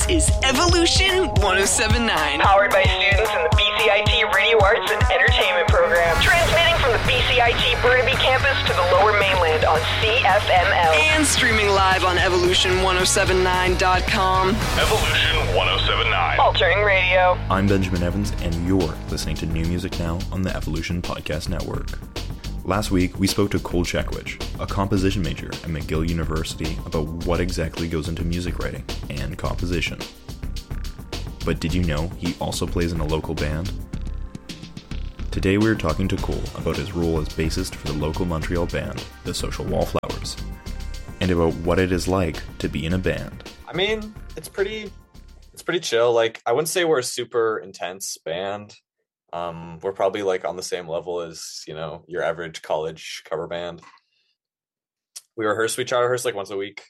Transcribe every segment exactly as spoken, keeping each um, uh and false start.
is Evolution one oh seven point nine. Powered by students in the B C I T Radio Arts and Entertainment program. Transmitting from the B C I T Burnaby campus to the Lower Mainland on C F M L. And streaming live on evolution ten seventy-nine dot com. Evolution ten seventy-nine. Altering radio. I'm Benjamin Evans, and you're listening to New Music Now on the Evolution Podcast Network. Last week, we spoke to Cole Chekwich, a composition major at McGill University, about what exactly goes into music writing and composition. But did you know he also plays in a local band? Today we are talking to Cole about his role as bassist for the local Montreal band, the Social Wallflowers, and about what it is like to be in a band. I mean, it's pretty, it's pretty chill. Like, I wouldn't say we're a super intense band. Um, we're probably like on the same level as, you know, your average college cover band. We rehearse, we try to rehearse like once a week.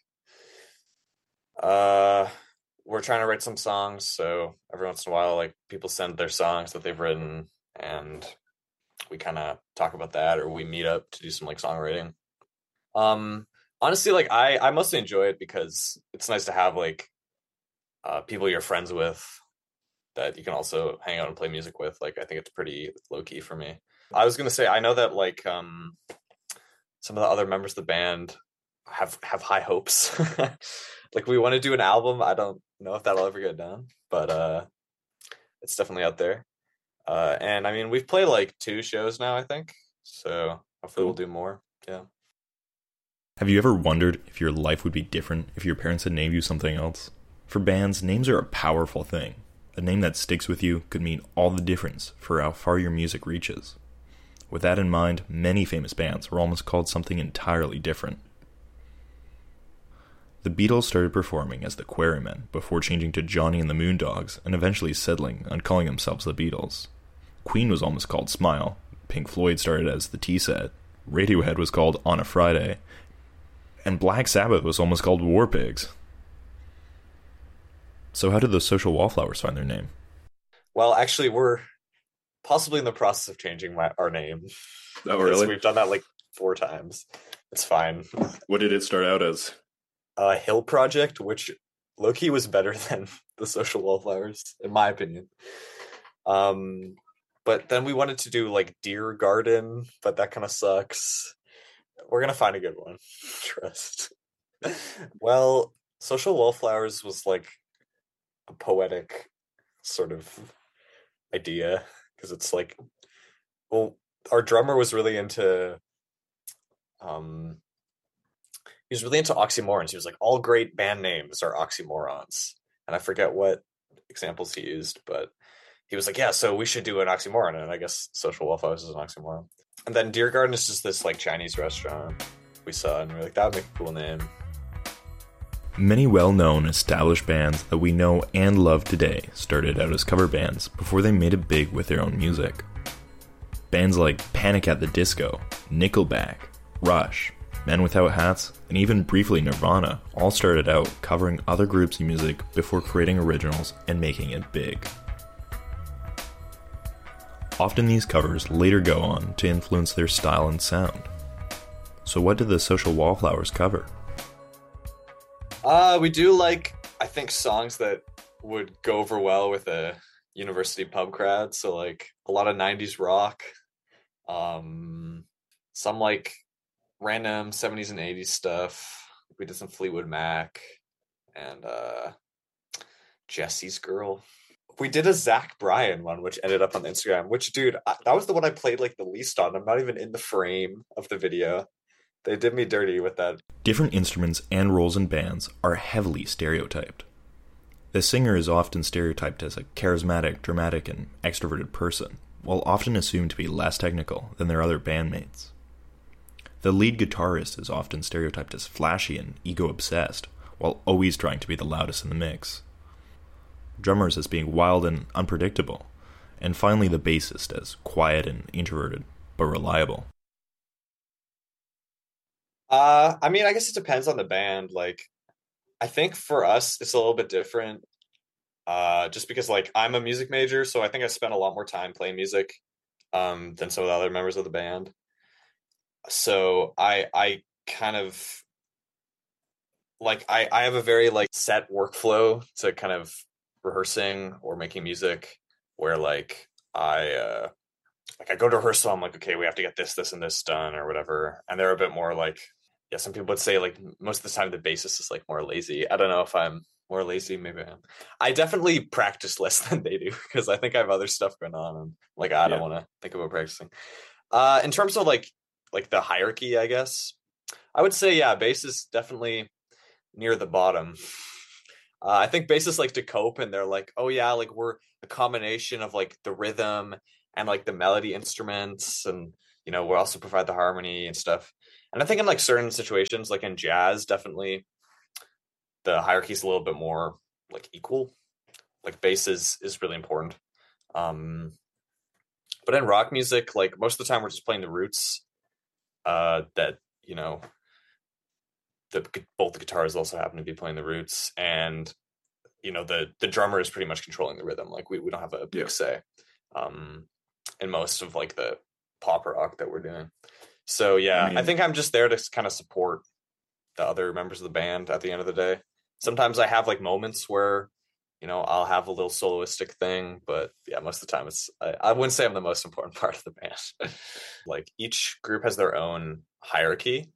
Uh, we're trying to write some songs, so every once in a while, like, people send their songs that they've written, and we kind of talk about that, or we meet up to do some like songwriting. Um, honestly, like I, I mostly enjoy it because it's nice to have like uh, people you're friends with that you can also hang out and play music with. Like, I think it's pretty low key for me. I was gonna say, I know that like um, some of the other members of the band have have high hopes. Like, we want to do an album. I don't know if that'll ever get done, but uh, it's definitely out there. Uh, and I mean, we've played like two shows now, I think. So hopefully we'll do more. Yeah. Have you ever wondered if your life would be different if your parents had named you something else? For bands, names are a powerful thing. A name that sticks with you could mean all the difference for how far your music reaches. With that in mind, many famous bands were almost called something entirely different. The Beatles started performing as the Quarrymen before changing to Johnny and the Moondogs and eventually settling on calling themselves the Beatles. Queen was almost called Smile, Pink Floyd started as the Tea-Set, Radiohead was called On a Friday, and Black Sabbath was almost called War Pigs. So how did the Social Wallflowers find their name? Well, actually, we're possibly in the process of changing my, our name. Oh, really? We've done that like four times. It's fine. What did it start out as? Uh, Hill Project, which low-key was better than the Social Wallflowers, in my opinion. Um, but then we wanted to do like Deer Garden, but that kind of sucks. We're gonna find a good one. Trust. Well, Social Wallflowers was like a poetic sort of idea, because it's like, well, our drummer was really into um he was really into oxymorons. He was like, all great band names are oxymorons, and I forget what examples he used, but he was like, yeah, so we should do an oxymoron, and I guess Social Wallflowers is an oxymoron. And then Deer Garden is just this like Chinese restaurant we saw, and we are like, that would make a cool name. Many well-known established bands that we know and love today started out as cover bands before they made it big with their own music. Bands like Panic at the Disco, Nickelback, Rush, Men Without Hats, and even briefly Nirvana all started out covering other groups' music before creating originals and making it big. Often these covers later go on to influence their style and sound. So what did the Social Wallflowers cover? Uh, we do like, I think, songs that would go over well with a university pub crowd. So like a lot of nineties rock, um, some like random seventies and eighties stuff. We did some Fleetwood Mac and uh, Jesse's Girl. We did a Zach Bryan one, which ended up on Instagram, which, dude, I, that was the one I played like the least on. I'm not even in the frame of the video. They did me dirty with that. Different instruments and roles in bands are heavily stereotyped. The singer is often stereotyped as a charismatic, dramatic, and extroverted person, while often assumed to be less technical than their other bandmates. The lead guitarist is often stereotyped as flashy and ego-obsessed, while always trying to be the loudest in the mix. Drummers as being wild and unpredictable, and finally the bassist as quiet and introverted, but reliable. Uh, I mean, I guess it depends on the band. Like, I think for us, it's a little bit different. Uh, just because, like, I'm a music major, so I think I spent a lot more time playing music um, than some of the other members of the band. So I, I kind of like I, I have a very like set workflow to kind of rehearsing or making music where like I uh like I go to rehearsal, I'm like, okay, we have to get this, this, and this done or whatever. And they're a bit more like, yeah, some people would say like most of the time the bassist is like more lazy. I don't know if I'm more lazy, maybe I am. I definitely practice less than they do because I think I have other stuff going on and like I don't yeah. want to think about practicing. Uh in terms of like like the hierarchy, I guess, I would say yeah, bass is definitely near the bottom. Uh, I think bassists like to cope and they're like, oh yeah, like we're a combination of like the rhythm and like the melody instruments, and you know, we also provide the harmony and stuff. And I think in like certain situations, like in jazz, definitely the hierarchy is a little bit more like equal. Like bass is is really important. Um, but in rock music, like most of the time we're just playing the roots. Uh, that you know. The both the guitars also happen to be playing the roots, and you know the the drummer is pretty much controlling the rhythm. Like we, we don't have a big yeah. say um in most of like the pop rock that we're doing. So yeah, I, mean, I think I'm just there to kind of support the other members of the band at the end of the day. Sometimes I have like moments where you know I'll have a little soloistic thing, but yeah, most of the time it's I, I wouldn't say I'm the most important part of the band. Like each group has their own hierarchy.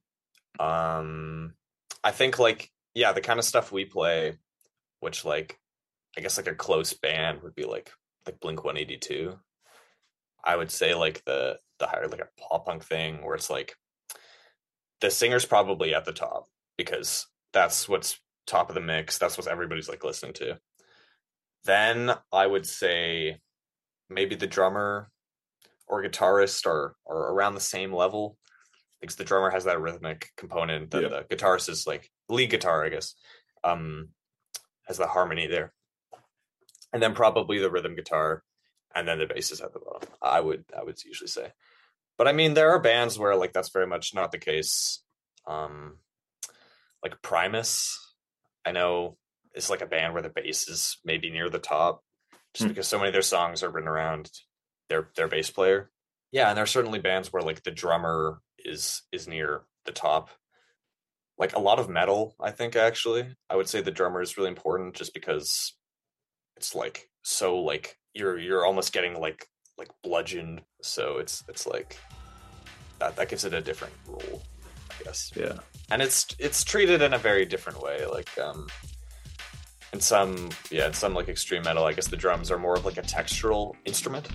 um I think like, yeah, the kind of stuff we play, which like, I guess like a close band would be like, like Blink one eighty-two. I would say like the, the higher, like a pop punk thing where it's like the singer's probably at the top because that's what's top of the mix. That's what everybody's like listening to. Then I would say maybe the drummer or guitarist are, are around the same level. Because the drummer has that rhythmic component that yeah. the guitarist is like lead guitar, I guess, um, has the harmony there. And then probably the rhythm guitar, and then the bass is at the bottom. I would I would usually say. But I mean, there are bands where like that's very much not the case. Um, like Primus, I know it's like a band where the bass is maybe near the top, just mm. because so many of their songs are written around their their bass player. Yeah, and there are certainly bands where like the drummer is is near the top. Like a lot of metal, I think actually, I would say the drummer is really important just because it's like so like you're you're almost getting like like bludgeoned. So it's it's like that that gives it a different role, I guess. Yeah. And it's it's treated in a very different way. Like um in some yeah, in some like extreme metal, I guess the drums are more of like a textural instrument.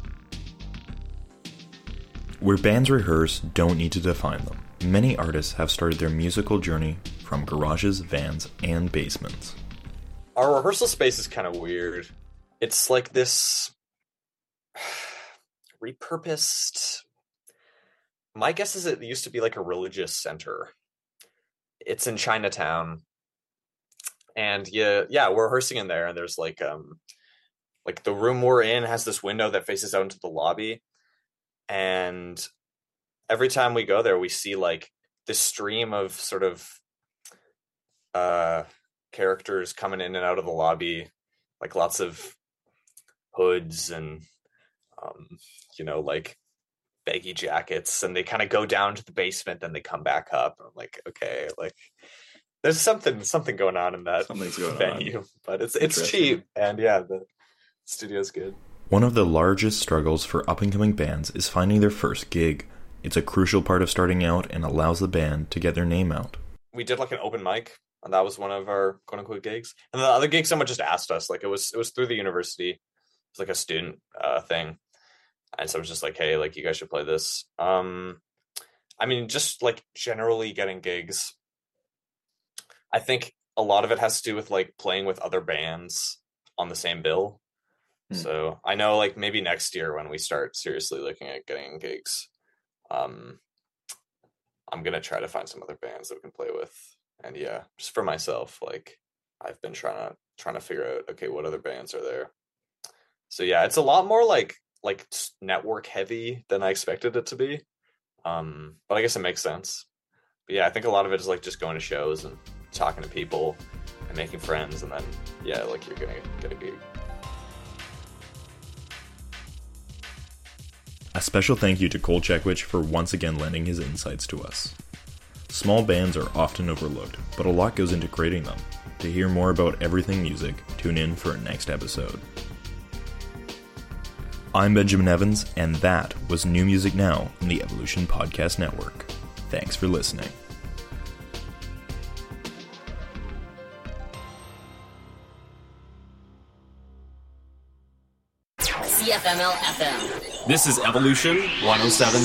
Where bands rehearse don't need to define them. Many artists have started their musical journey from garages, vans, and basements. Our rehearsal space is kind of weird. It's like this repurposed... My guess is it used to be like a religious center. It's in Chinatown. And yeah, yeah, we're rehearsing in there, and there's like um like the room we're in has this window that faces out into the lobby. And every time we go there, we see like this stream of sort of uh, characters coming in and out of the lobby, like lots of hoods and, um, you know, like baggy jackets. And they kind of go down to the basement, then they come back up. I'm like, okay, like there's something something going on in that Something's going venue, on. But it's it's cheap. And yeah, the studio's good. One of the largest struggles for up-and-coming bands is finding their first gig. It's a crucial part of starting out and allows the band to get their name out. We did like an open mic, and that was one of our quote-unquote gigs. And the other gig, someone just asked us, like it was it was through the university. It was like a student uh, thing. And so it was just like, hey, like you guys should play this. Um, I mean, just like generally getting gigs. I think a lot of it has to do with like playing with other bands on the same bill. So I know like maybe next year when we start seriously looking at getting gigs, um, I'm going to try to find some other bands that we can play with. And yeah, just for myself, like I've been trying to, trying to figure out, okay, what other bands are there? So yeah, it's a lot more like, like network heavy than I expected it to be. Um, but I guess it makes sense. But yeah, I think a lot of it is like just going to shows and talking to people and making friends. And then, yeah, like you're going to get a gig. A special thank you to Cole Chekwich for once again lending his insights to us. Small bands are often overlooked, but a lot goes into creating them. To hear more about everything music, tune in for our next episode. I'm Benjamin Evans, and that was New Music Now on the Evolution Podcast Network. Thanks for listening. C F M L F M. This is Evolution one oh seven point nine.